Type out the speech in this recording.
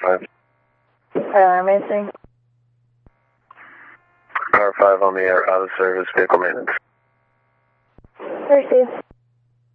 5. Amazing. Power 5 on the air, out of service, vehicle maintenance. Received.